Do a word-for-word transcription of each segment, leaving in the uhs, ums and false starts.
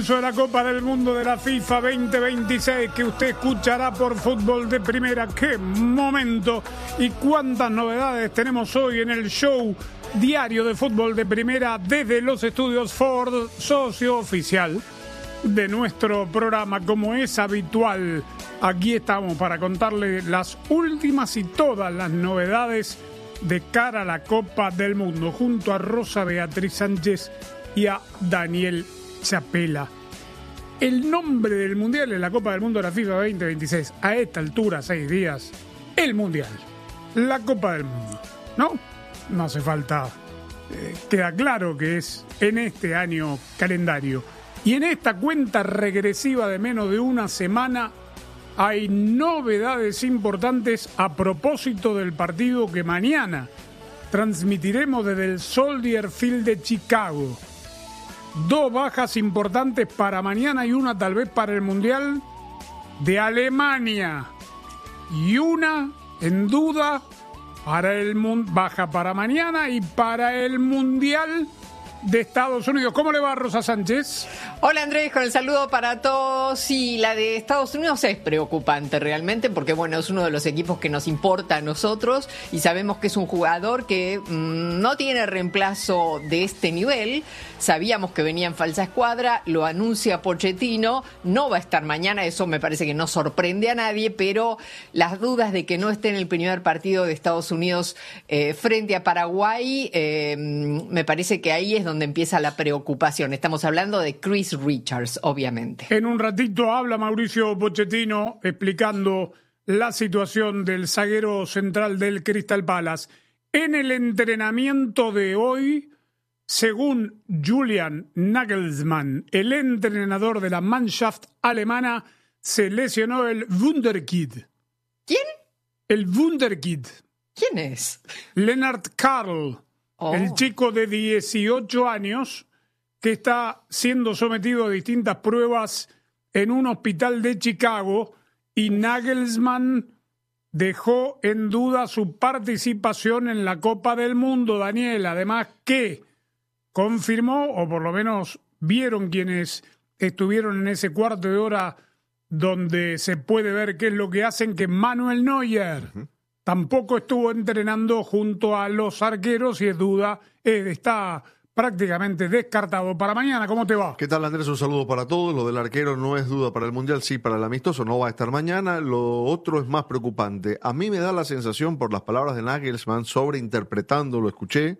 De la Copa del Mundo de la FIFA veinte veintiséis que usted escuchará por Fútbol de Primera. ¡Qué momento! Y cuántas novedades tenemos hoy en el show diario de Fútbol de Primera desde los estudios Ford, socio oficial de nuestro programa. Como es habitual, aquí estamos para contarle las últimas y todas las novedades de cara a la Copa del Mundo, junto a Rosa Beatriz Sánchez y a Daniel Chapela. El nombre del Mundial en la Copa del Mundo de la FIFA veinte veintiséis, a esta altura, seis días, el Mundial, la Copa del Mundo, ¿no? No hace falta, eh, queda claro que es en este año calendario. Y en esta cuenta regresiva de menos de una semana hay novedades importantes a propósito del partido que mañana transmitiremos desde el Soldier Field de Chicago. Dos bajas importantes para mañana y una tal vez para el Mundial de Alemania. Y una en duda para el baja para mañana y para el Mundial de Estados Unidos. ¿Cómo le va, Rosa Sánchez? Hola, Andrés, con el saludo para todos. Sí, la de Estados Unidos es preocupante realmente porque, bueno, es uno de los equipos que nos importa a nosotros y sabemos que es un jugador que mmm, no tiene reemplazo de este nivel. Sabíamos que venía en falsa escuadra, lo anuncia Pochettino, no va a estar mañana, eso me parece que no sorprende a nadie, pero las dudas de que no esté en el primer partido de Estados Unidos eh, frente a Paraguay, eh, me parece que ahí es donde empieza la preocupación. Estamos hablando de Chris Richards, obviamente. En un ratito habla Mauricio Pochettino explicando la situación del zaguero central del Crystal Palace. En el entrenamiento de hoy, según Julian Nagelsmann, el entrenador de la Mannschaft alemana, se lesionó el Wunderkid. ¿Quién? El Wunderkid. ¿Quién es? Lennart Karl, oh. El chico de dieciocho años que está siendo sometido a distintas pruebas en un hospital de Chicago, y Nagelsmann dejó en duda su participación en la Copa del Mundo, Daniel. Además que confirmó, o por lo menos vieron quienes estuvieron en ese cuarto de hora donde se puede ver qué es lo que hacen, que Manuel Neuer uh-huh. tampoco estuvo entrenando junto a los arqueros y es duda, eh, está prácticamente descartado para mañana. ¿Cómo te va? ¿Qué tal, Andrés? Un saludo para todos. Lo del arquero no es duda para el Mundial, sí para el amistoso, no va a estar mañana. Lo otro es más preocupante. A mí me da la sensación, por las palabras de Nagelsmann, sobreinterpretando, lo escuché,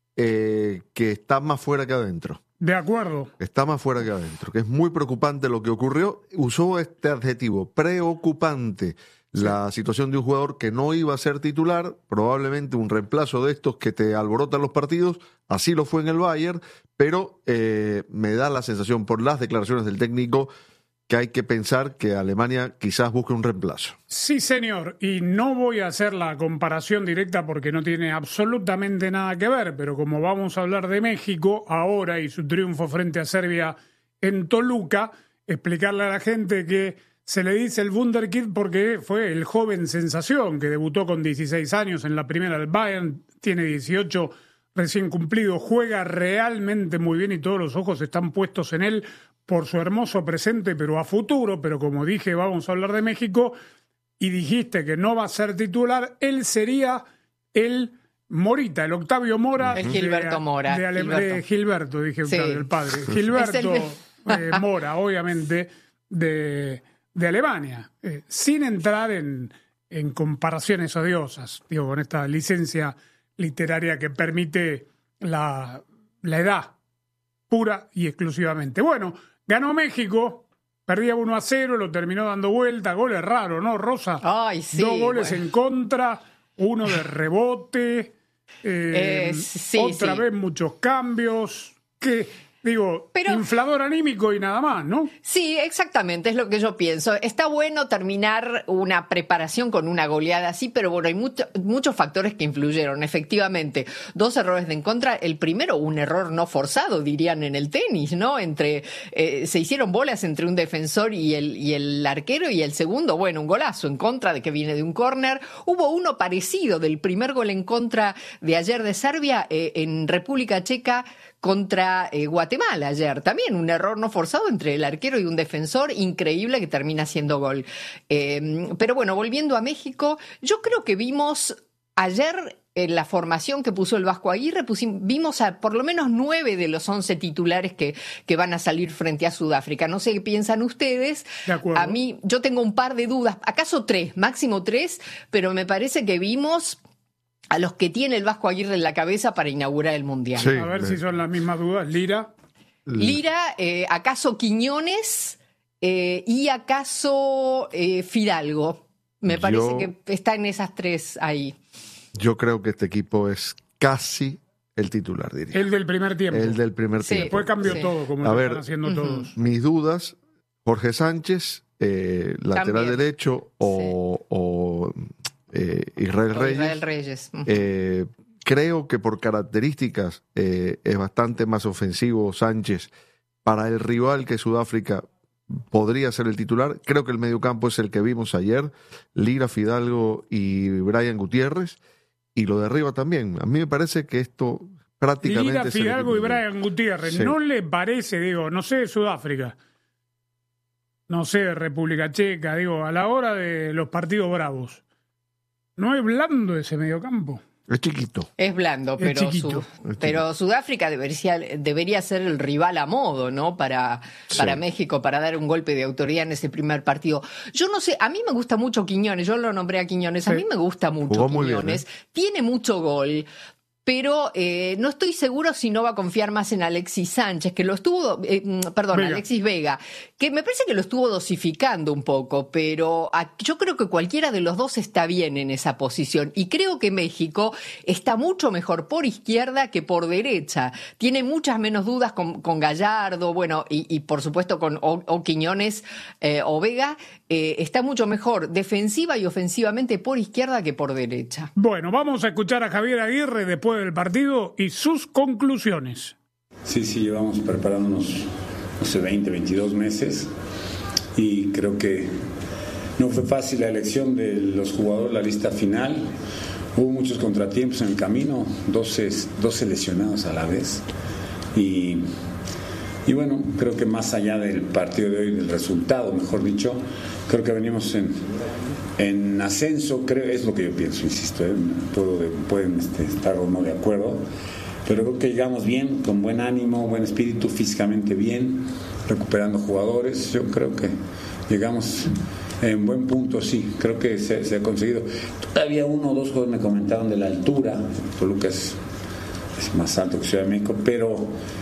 eh, que está más fuera que adentro. De acuerdo. Está más fuera que adentro, que es muy preocupante lo que ocurrió. Usó este adjetivo, preocupante. La situación de un jugador que no iba a ser titular, probablemente un reemplazo de estos que te alborotan los partidos, así lo fue en el Bayern, pero eh, me da la sensación por las declaraciones del técnico que hay que pensar que Alemania quizás busque un reemplazo. Sí, señor, y no voy a hacer la comparación directa porque no tiene absolutamente nada que ver, pero como vamos a hablar de México ahora y su triunfo frente a Serbia en Toluca, explicarle a la gente que se le dice el Wunderkid porque fue el joven sensación que debutó con dieciséis años en la primera del Bayern, tiene dieciocho recién cumplido, juega realmente muy bien y todos los ojos están puestos en él por su hermoso presente, pero a futuro. Pero como dije, vamos a hablar de México y dijiste que no va a ser titular, él sería el Morita, el Octavio Mora. El Gilberto de, Mora. De, Ale- Gilberto. de Gilberto, dije Octavio, sí. El padre. Gilberto el... eh, Mora, obviamente, de... de Alemania, eh, sin entrar en, en comparaciones odiosas, digo, con esta licencia literaria que permite la, la edad pura y exclusivamente. Bueno, ganó México, perdía uno a cero, lo terminó dando vuelta, goles raros, ¿no, Rosa? Ay, sí, Dos goles bueno. en contra, uno de rebote, eh, eh, sí, otra sí. vez muchos cambios, que... Digo, pero, inflador anímico y nada más, ¿no? Sí, exactamente, es lo que yo pienso. Está bueno terminar una preparación con una goleada así, pero bueno, hay mucho, muchos factores que influyeron, efectivamente. Dos errores de en contra. El primero, un error no forzado, dirían en el tenis, ¿no? Entre eh, se hicieron bolas entre un defensor y el, y el arquero, y el segundo, bueno, un golazo en contra de que viene de un córner. Hubo uno parecido del primer gol en contra de ayer de Serbia eh, en República Checa contra eh, Guatemala ayer. También un error no forzado entre el arquero y un defensor increíble que termina haciendo gol. Eh, pero bueno, volviendo a México, yo creo que vimos ayer en la formación que puso el Vasco Aguirre, pusimos, vimos a por lo menos nueve de los once titulares que, que van a salir frente a Sudáfrica. No sé qué piensan ustedes. De acuerdo. A mí, yo tengo un par de dudas, acaso tres, máximo tres, pero me parece que vimos a los que tiene el Vasco Aguirre en la cabeza para inaugurar el Mundial. Sí, A ver me- si son las mismas dudas. Lira. Lira, eh, acaso Quiñones eh, y acaso eh, Fidalgo. Me parece Yo- que están esas tres ahí. Yo creo que este equipo es casi el titular, diría. El del primer tiempo. El del primer Sí. tiempo. Después cambió Sí. todo, como A lo ver, están haciendo ujú. todos. Mis dudas, Jorge Sánchez, eh, lateral También. derecho, o, o, eh, Israel O Reyes. Israel Reyes. Ujú. Eh, creo que por características eh, es bastante más ofensivo Sánchez para el rival que Sudáfrica podría ser el titular. Creo que el mediocampo es el que vimos ayer, Lira, Fidalgo y Brian Gutiérrez, y lo de arriba también. A mí me parece que esto prácticamente Lira, es el Fidalgo equipo y titular. Brian Gutiérrez. Sí. ¿No le parece, digo, no sé, Sudáfrica, no sé, República Checa, digo, a la hora de los partidos bravos, no es blando ese mediocampo? Es chiquito. Es blando, Es pero, chiquito. Su- Es pero Sudáfrica debería, debería ser el rival a modo, ¿no? Para, Sí. para México, para dar un golpe de autoridad en ese primer partido. Yo no sé, a mí me gusta mucho Quiñones, yo lo nombré a Quiñones, a Sí. mí me gusta mucho Jugó muy bien, Quiñones, ¿eh? tiene mucho gol. Pero eh, no estoy seguro si no va a confiar más en Alexis Sánchez, que lo estuvo, eh, mm, perdón, Vega. Alexis Vega, que me parece que lo estuvo dosificando un poco, pero a- yo creo que cualquiera de los dos está bien en esa posición. Y creo que México está mucho mejor por izquierda que por derecha. Tiene muchas menos dudas con, con Gallardo, bueno, y, y por supuesto con o, o Quiñones eh, o Vega. Eh, está mucho mejor defensiva y ofensivamente por izquierda que por derecha. Bueno, vamos a escuchar a Javier Aguirre después del partido y sus conclusiones. Sí, sí, llevamos preparándonos, no sé, veinte, veintidós meses y creo que no fue fácil la elección de los jugadores, la lista final. Hubo muchos contratiempos en el camino, doce, doce lesionados a la vez. Y, y bueno, creo que más allá del partido de hoy, del resultado, mejor dicho, creo que venimos en, en ascenso, creo, es lo que yo pienso, insisto, ¿eh? Puedo, pueden este, estar o no de acuerdo, pero creo que llegamos bien, con buen ánimo, buen espíritu, físicamente bien, recuperando jugadores. Yo creo que llegamos en buen punto, sí, creo que se, se ha conseguido. Todavía uno o dos jugadores me comentaron de la altura, Toluca es, es más alto que Ciudad de México, pero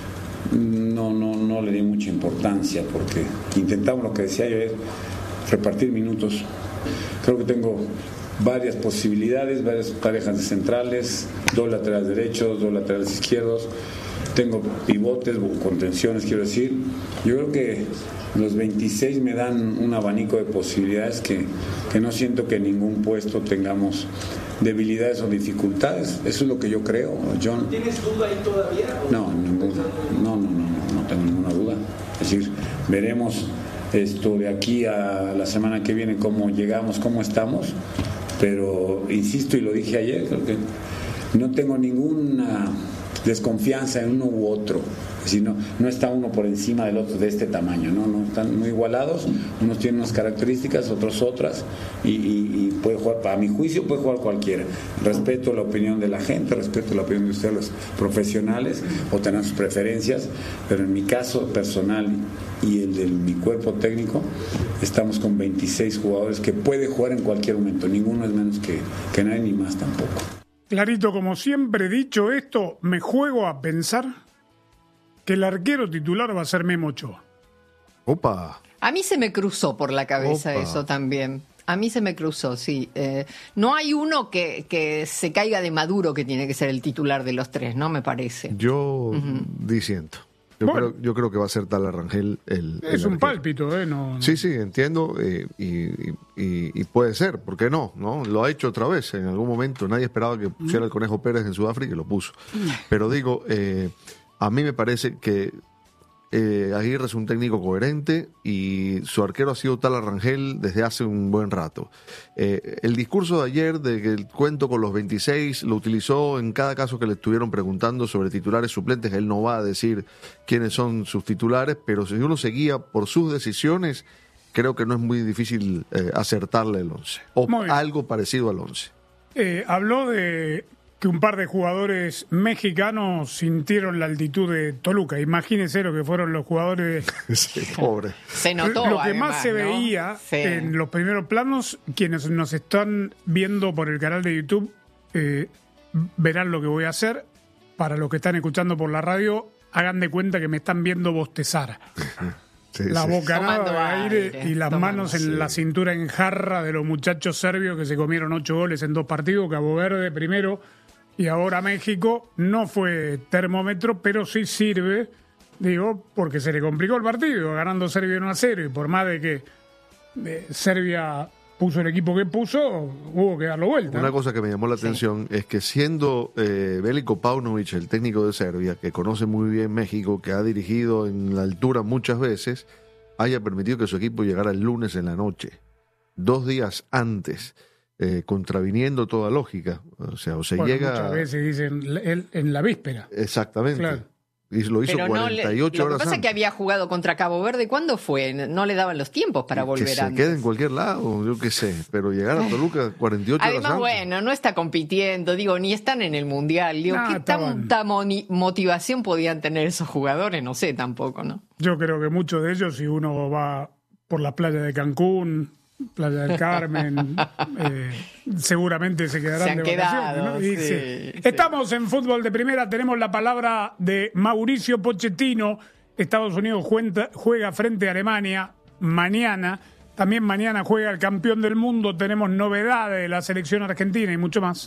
no, no, no le di mucha importancia porque intentamos lo que decía yo, es repartir minutos. Creo que tengo varias posibilidades, varias parejas de centrales, dos laterales derechos, dos laterales izquierdos, tengo pivotes, contenciones, quiero decir. Yo creo que los veintiséis me dan un abanico de posibilidades que, que no siento que en ningún puesto tengamos debilidades o dificultades. Eso es lo que yo creo, John. ¿Tienes duda ahí todavía? No, ninguna. No, no, no, no, no tengo ninguna duda. Es decir, veremos esto de aquí a la semana que viene cómo llegamos, cómo estamos, pero insisto y lo dije ayer, creo que no tengo ninguna desconfianza en uno u otro. Es decir, no, no está uno por encima del otro de este tamaño, no, no están muy igualados, unos tienen unas características, otros otras, y, y, y puede jugar, para mi juicio puede jugar cualquiera. Respeto la opinión de la gente, respeto la opinión de ustedes los profesionales, o tener sus preferencias, pero en mi caso personal y el de mi cuerpo técnico, estamos con veintiséis jugadores que puede jugar en cualquier momento, ninguno es menos que, que nadie, ni más tampoco. Clarito, como siempre, dicho esto, me juego a pensar que el arquero titular va a ser Memo Ochoa. Opa. A mí se me cruzó por la cabeza Opa. eso también. A mí se me cruzó, sí. Eh, no hay uno que, que se caiga de Maduro que tiene que ser el titular de los tres, ¿no? Me parece. Yo disiento. Yo, Bueno. creo, yo creo que va a ser Tala Rangel el. Es el un arquero. pálpito, ¿eh? No, no. Sí, sí, entiendo. eh, y, y- y- y puede ser, ¿por qué no? ¿no? Lo ha hecho otra vez. En algún momento nadie esperaba que pusiera el Conejo Pérez en Sudáfrica y lo puso. Pero digo, eh, a mí me parece que eh, Aguirre es un técnico coherente y su arquero ha sido Tala Rangel desde hace un buen rato. Eh, el discurso de ayer de que el cuento con los veintiséis lo utilizó en cada caso que le estuvieron preguntando sobre titulares suplentes. Él no va a decir quiénes son sus titulares, pero si uno se guía por sus decisiones, creo que no es muy difícil eh, acertarle el once o algo parecido al once. Eh, habló de que un par de jugadores mexicanos sintieron la altitud de Toluca. Imagínense lo que fueron los jugadores. Sí, pobre. Se notó. Lo que además, más se ¿no? veía Sí. en los primeros planos, quienes nos están viendo por el canal de YouTube eh, verán lo que voy a hacer. Para los que están escuchando por la radio, hagan de cuenta que me están viendo bostezar. Sí, la sí. bocanada Tomando de aire, aire, y las tomando, manos en sí. la cintura en jarra de los muchachos serbios que se comieron ocho goles en dos partidos. Cabo Verde primero y ahora México. No fue termómetro, pero sí sirve, digo, porque se le complicó el partido, ganando Serbia uno a cero, y por más de que eh, Serbia puso el equipo que puso, hubo que darlo vuelta. Una ¿no? cosa que me llamó la atención sí. es que siendo eh, Veliko Paunovic, el técnico de Serbia, que conoce muy bien México, que ha dirigido en la altura muchas veces, haya permitido que su equipo llegara el lunes en la noche, dos días antes, eh, contraviniendo toda lógica. O sea, o se Bueno, llega... muchas veces dicen el- en la víspera. Exactamente. Claro. Y lo hizo Pero no le- cuarenta y ocho lo que horas pasa es antes. que había jugado contra Cabo Verde. ¿Cuándo fue? No le daban los tiempos para volver que se antes. quede en cualquier lado, yo qué sé, pero llegar a Toluca cuarenta y ocho Además, horas antes. bueno, no está compitiendo, digo, ni están en el Mundial. Digo, No, ¿qué estaban- tanta moni- motivación podían tener esos jugadores? No sé tampoco, ¿no? Yo creo que muchos de ellos, si uno va por las playas de Cancún, Playa del Carmen, eh, seguramente se quedarán Se han de quedado, vacaciones, ¿no? Y sí, sí. sí. Estamos en Fútbol de Primera, tenemos la palabra de Mauricio Pochettino. Estados Unidos juega, juega frente a Alemania mañana. También mañana juega el campeón del mundo. Tenemos novedades de la selección argentina y mucho más.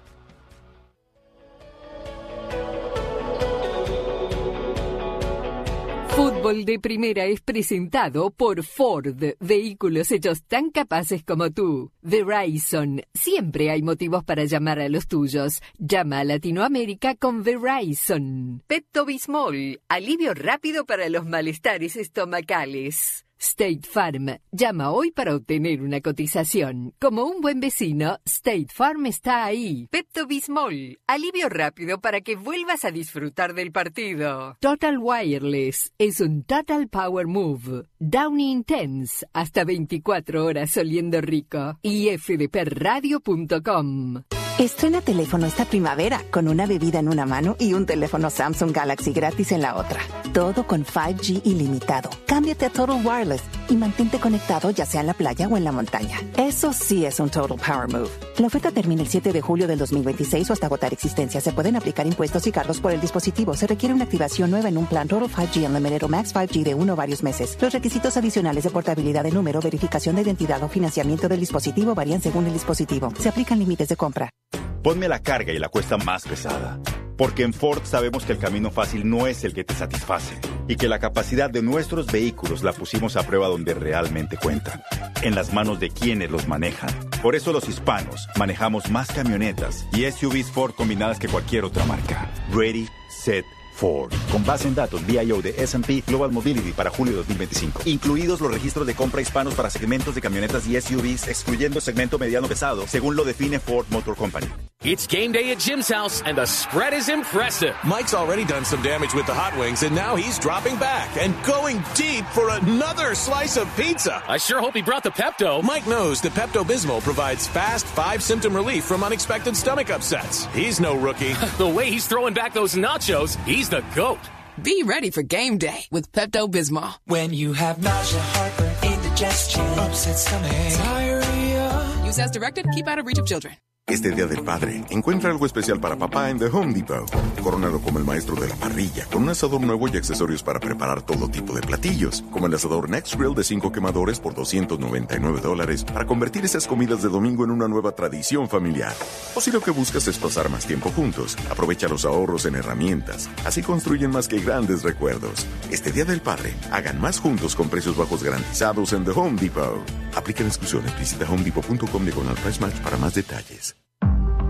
Fútbol de Primera es presentado por Ford, vehículos hechos tan capaces como tú. Verizon, siempre hay motivos para llamar a los tuyos. Llama a Latinoamérica con Verizon. Pepto-Bismol, alivio rápido para los malestares estomacales. State Farm, llama hoy para obtener una cotización. Como un buen vecino, State Farm está ahí. Pepto-Bismol, alivio rápido para que vuelvas a disfrutar del partido. Total Wireless, es un Total Power Move. Downy Intense, hasta veinticuatro horas oliendo rico. Y f d p radio punto com. Estrena teléfono esta primavera con una bebida en una mano y un teléfono Samsung Galaxy gratis en la otra. Todo con cinco G ilimitado. Cámbiate a Total Wireless y mantente conectado ya sea en la playa o en la montaña. Eso sí es un Total Power Move. La oferta termina el siete de julio del dos mil veintiséis o hasta agotar existencia. Se pueden aplicar impuestos y cargos por el dispositivo. Se requiere una activación nueva en un plan Total cinco G Unlimited o Max cinco G de uno o varios meses. Los requisitos adicionales de portabilidad de número, verificación de identidad o financiamiento del dispositivo varían según el dispositivo. Se aplican límites de compra. Ponme la carga y la cuesta más pesada. Porque en Ford sabemos que el camino fácil no es el que te satisface y que la capacidad de nuestros vehículos la pusimos a prueba donde realmente cuentan, en las manos de quienes los manejan. Por eso los hispanos manejamos más camionetas y S U Vs Ford combinadas que cualquier otra marca. Ready, set, Ford. Con base en datos V I O de S and P Global Mobility para julio de dos mil veinticinco. Incluidos los registros de compra hispanos para segmentos de camionetas y S U Vs, excluyendo el segmento mediano pesado, según lo define Ford Motor Company. It's game day at Jim's house, and the spread is impressive. Mike's already done some damage with the hot wings, and now he's dropping back and going deep for another slice of pizza. I sure hope he brought the Pepto. Mike knows that Pepto-Bismol provides fast, five-symptom relief from unexpected stomach upsets. He's no rookie. The way he's throwing back those nachos, he's the GOAT. Be ready for game day with Pepto-Bismol. When you have nausea, heartburn, indigestion, upset stomach, diarrhea. Use as directed. Keep out of reach of children. Este Día del Padre, encuentra algo especial para papá en The Home Depot. Corónalo como el maestro de la parrilla, con un asador nuevo y accesorios para preparar todo tipo de platillos, como el asador Next Grill de cinco quemadores por doscientos noventa y nueve dólares, para convertir esas comidas de domingo en una nueva tradición familiar. O si lo que buscas es pasar más tiempo juntos, aprovecha los ahorros en herramientas. Así construyen más que grandes recuerdos. Este Día del Padre, hagan más juntos con precios bajos garantizados en The Home Depot. Aplican exclusiones. Visita home depot punto com diagonal price match para más detalles.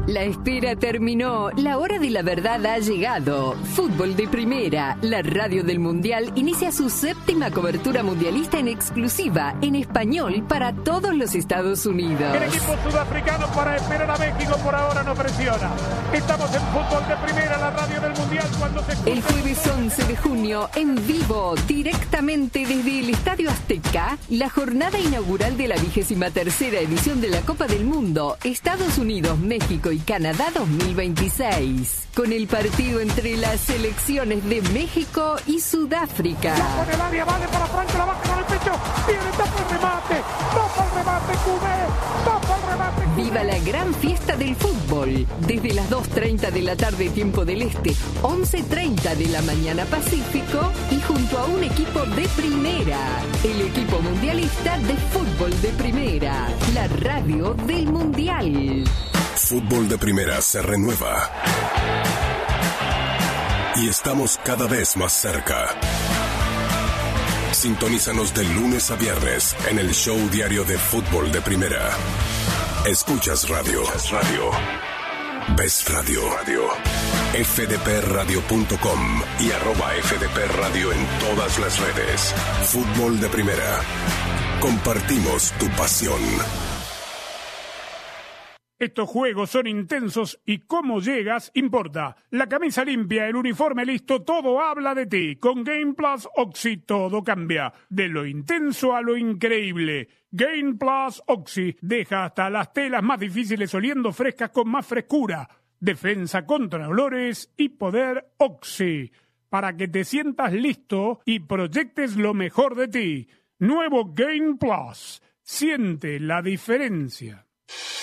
La espera terminó, la hora de la verdad ha llegado. Fútbol de Primera, la radio del Mundial, inicia su séptima cobertura mundialista en exclusiva, en español, para todos los Estados Unidos. El equipo sudafricano para esperar a México por ahora no presiona. Estamos en Fútbol de Primera, la radio del Mundial, cuando se escucha... El jueves once de junio, en vivo, directamente desde el Estadio Azteca, la jornada inaugural de la vigésima tercera edición de la Copa del Mundo, Estados Unidos, México y Canadá dos mil veintiséis, con el partido entre las selecciones de México y Sudáfrica. La pone el área, vale para Franco, la baja con el pecho, viene, tapa el remate, tapa el remate, Cubé, tapa el remate, Cubé. Viva la gran fiesta del fútbol, desde las dos treinta de la tarde tiempo del Este, once treinta de la mañana Pacífico, y junto a un equipo de primera, el equipo mundialista de Fútbol de Primera, la radio del Mundial. Fútbol de Primera se renueva. Y estamos cada vez más cerca. Sintonízanos de lunes a viernes en el show diario de Fútbol de Primera. Escuchas radio. radio. Ves radio. radio. f d p radio punto com y arroba f d p radio en todas las redes. Fútbol de Primera. Compartimos tu pasión. Estos juegos son intensos y cómo llegas importa. La camisa limpia, el uniforme listo, todo habla de ti. Con Game Plus Oxy todo cambia. De lo intenso a lo increíble. Game Plus Oxy deja hasta las telas más difíciles oliendo frescas con más frescura. Defensa contra olores y poder Oxy. Para que te sientas listo y proyectes lo mejor de ti. Nuevo Game Plus. Siente la diferencia.